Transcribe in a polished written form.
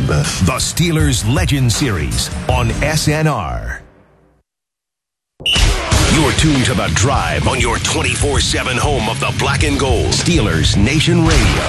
The Steelers Legend Series on SNR. You're tuned to The Drive on your 24/7 home of the black and gold. Steelers Nation Radio.